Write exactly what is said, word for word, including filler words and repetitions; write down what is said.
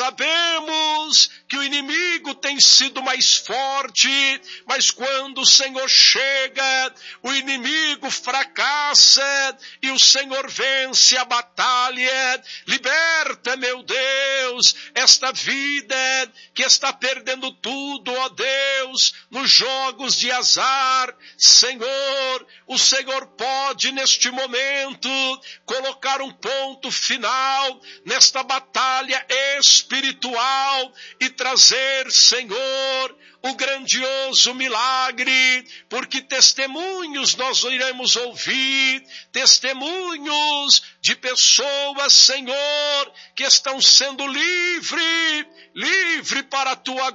sabemos que o inimigo tem sido mais forte, mas quando o Senhor chega, o inimigo fracassa e o Senhor vence a batalha. Liberta, meu Deus, esta vida que está perdendo tudo, ó Deus, nos jogos de azar. Senhor, o Senhor pode neste momento colocar um ponto final nesta batalha espiritual e trazer, Senhor, o grandioso milagre, porque testemunhos nós iremos ouvir, testemunhos de pessoas, Senhor, que estão sendo livres, livre para a tua